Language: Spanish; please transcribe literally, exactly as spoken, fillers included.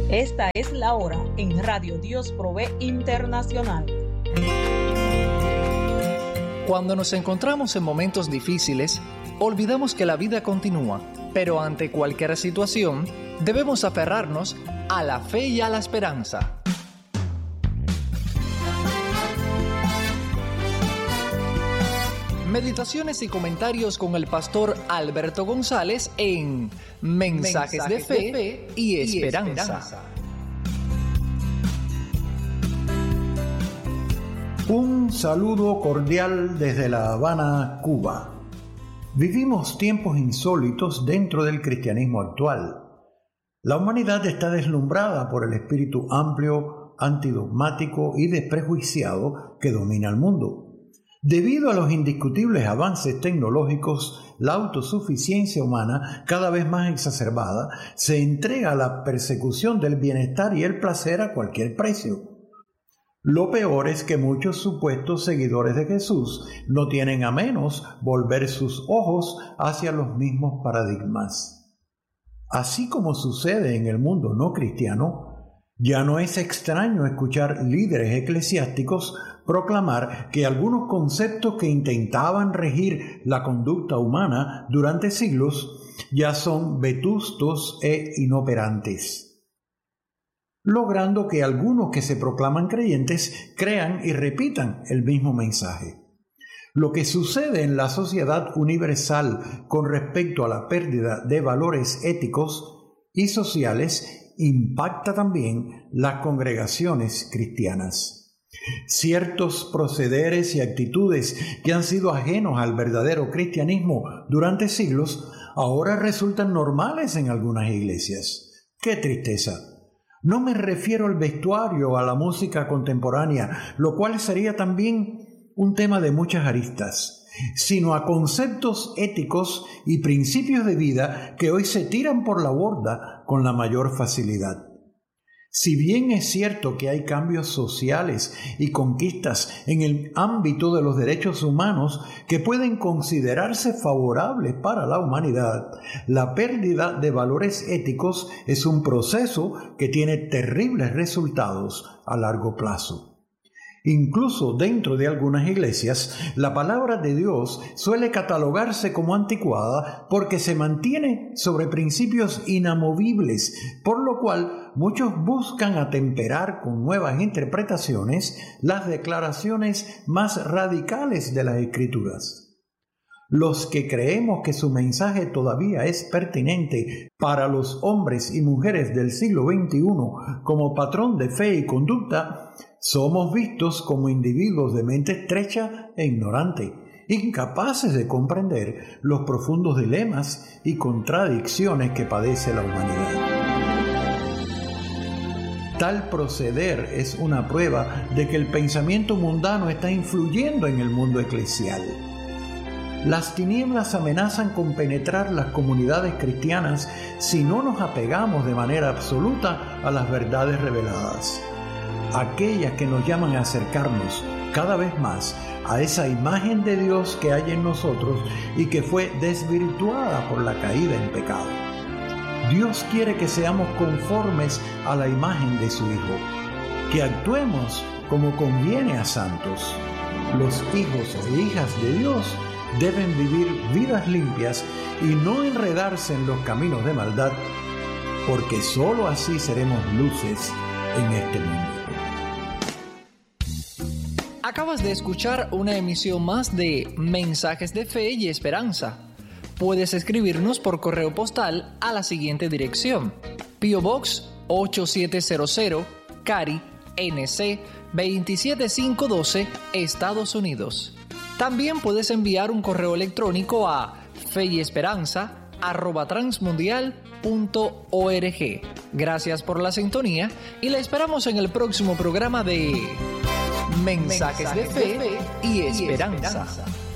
Esta es la hora en Radio Dios Provee Internacional. Cuando nos encontramos en momentos difíciles, olvidamos que la vida continúa, pero ante cualquier situación, debemos aferrarnos a la fe y a la esperanza. Meditaciones y comentarios con el pastor Alberto González en Mensajes, Mensajes de, fe de Fe y Esperanza. Y esperanza. Un saludo cordial desde La Habana, Cuba. Vivimos tiempos insólitos dentro del cristianismo actual. La humanidad está deslumbrada por el espíritu amplio, antidogmático y desprejuiciado que domina el mundo. Debido a los indiscutibles avances tecnológicos, la autosuficiencia humana, cada vez más exacerbada, se entrega a la persecución del bienestar y el placer a cualquier precio. Lo peor es que muchos supuestos seguidores de Jesús no tienen a menos volver sus ojos hacia los mismos paradigmas. Así como sucede en el mundo no cristiano, ya no es extraño escuchar líderes eclesiásticos proclamar que algunos conceptos que intentaban regir la conducta humana durante siglos ya son vetustos e inoperantes, logrando que algunos que se proclaman creyentes crean y repitan el mismo mensaje. Lo que sucede en la sociedad universal con respecto a la pérdida de valores éticos y sociales impacta también las congregaciones cristianas. Ciertos procederes y actitudes que han sido ajenos al verdadero cristianismo durante siglos ahora resultan normales en algunas iglesias. ¡Qué tristeza! No me refiero al vestuario o a la música contemporánea, lo cual sería también un tema de muchas aristas, sino a conceptos éticos y principios de vida que hoy se tiran por la borda con la mayor facilidad. Si bien es cierto que hay cambios sociales y conquistas en el ámbito de los derechos humanos que pueden considerarse favorables para la humanidad, la pérdida de valores éticos es un proceso que tiene terribles resultados a largo plazo. Incluso dentro de algunas iglesias, la palabra de Dios suele catalogarse como anticuada porque se mantiene sobre principios inamovibles, por lo cual muchos buscan atemperar con nuevas interpretaciones las declaraciones más radicales de las Escrituras. Los que creemos que su mensaje todavía es pertinente para los hombres y mujeres del siglo veintiuno como patrón de fe y conducta, somos vistos como individuos de mente estrecha e ignorante, incapaces de comprender los profundos dilemas y contradicciones que padece la humanidad. Tal proceder es una prueba de que el pensamiento mundano está influyendo en el mundo eclesial. Las tinieblas amenazan con penetrar las comunidades cristianas si no nos apegamos de manera absoluta a las verdades reveladas, aquellas que nos llaman a acercarnos cada vez más a esa imagen de Dios que hay en nosotros y que fue desvirtuada por la caída en pecado. Dios quiere que seamos conformes a la imagen de su Hijo, que actuemos como conviene a santos. Los hijos e hijas de Dios deben vivir vidas limpias y no enredarse en los caminos de maldad, porque sólo así seremos luces en este mundo. Acabas de escuchar una emisión más de Mensajes de Fe y Esperanza. Puedes escribirnos por correo postal a la siguiente dirección: P O Box ocho siete cero cero, Cary, N C veintisiete mil quinientos doce, Estados Unidos. También puedes enviar un correo electrónico a feyesperanza arroba transmundial punto org. Gracias por la sintonía y la esperamos en el próximo programa de Mensajes, Mensajes de Fe y Esperanza. Y esperanza.